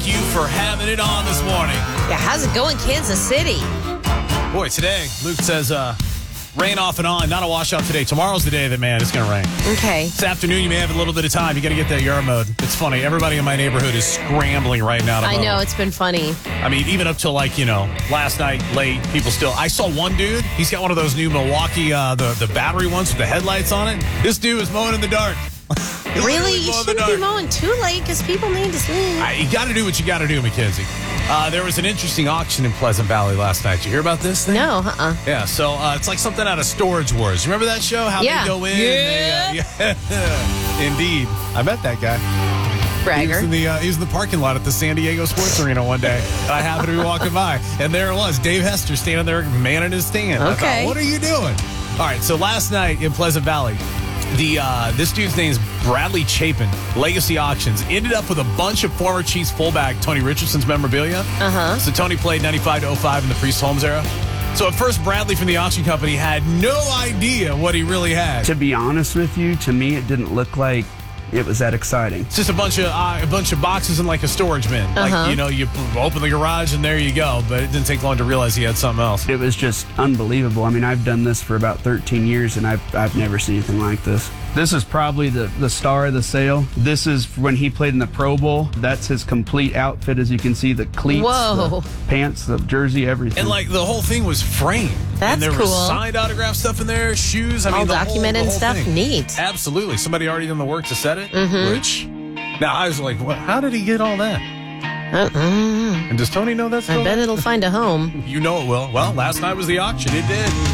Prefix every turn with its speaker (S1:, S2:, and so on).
S1: you for having it on this morning.
S2: Yeah, how's it going, Kansas City?
S1: Boy, today, Luke says rain off and on. Not a washout today. Tomorrow's the day that, man, it's going to rain.
S2: Okay.
S1: This afternoon, you may have a little bit of time. You got to get that yard mode. It's funny. Everybody in my neighborhood is scrambling right now to mow.
S2: I know, it's been funny.
S1: I mean, even up till last night late, people still. I saw one dude. He's got one of those new Milwaukee, the battery ones with the headlights on it. This dude was mowing in the dark.
S2: Really? You shouldn't be mowing too late because people need to sleep.
S1: You got to do what you got to do, Mackenzie. There was an interesting auction in Pleasant Valley last night. Did you hear about this thing?
S2: No,
S1: Yeah, so it's like something out of Storage Wars. You remember that show? How they go in? Indeed. I met that guy.
S2: Bragger.
S1: He was in the parking lot at the San Diego Sports Arena one day. And I happened to be walking by. And there it was, Dave Hester standing there manning his stand.
S2: Okay.
S1: I thought, what are you doing? All right, so last night in Pleasant Valley, this dude's name is Bradley Chapin, Legacy Auctions, ended up with a bunch of former Chiefs fullback Tony Richardson's memorabilia. So Tony played 95 to 05 in the Priest Holmes era. So at first, Bradley from the auction company had no idea what he really had.
S3: To be honest with you, to me, it didn't look like it was that exciting.
S1: It's just a bunch of boxes in like a storage bin. Like, you open the garage and there you go. But it didn't take long to realize he had something else.
S3: It was just unbelievable. I mean, I've done this for about 13 years, and I've never seen anything like this. This is probably the star of the sale. This is when he played in the Pro Bowl. That's his complete outfit, as you can see, the cleats, the pants, the jersey, everything.
S1: And like the whole thing was framed.
S2: That's
S1: and there
S2: cool.
S1: was signed autograph stuff in there, shoes. I mean,
S2: all
S1: the
S2: documented
S1: whole
S2: stuff.
S1: thing.
S2: Neat.
S1: Absolutely. Somebody already done the work to set it. Which, now I was like, what, how did he get all that? And does Tony know that's
S2: I bet it'll find a home.
S1: You know it will. Well, last night was the auction. It did.